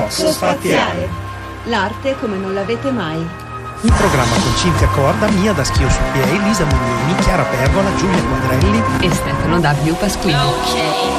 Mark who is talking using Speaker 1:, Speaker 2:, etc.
Speaker 1: Fluxo Spaziale.
Speaker 2: L'arte come non l'avete mai.
Speaker 3: Un programma con Cinzia Corda, Mia da Schio su Piei, Lisa Mugnini, Chiara Pergola, Giulia Quadrelli
Speaker 2: e Stefano W. Pasquini.